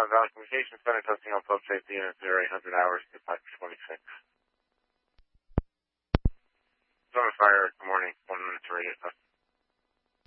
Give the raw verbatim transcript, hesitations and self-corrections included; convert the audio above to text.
uh, Valley Communications Center, testing on float safety unit zero eight hundred hours, dispatch twenty-six. Zone of fire, good morning, one minute to radio test.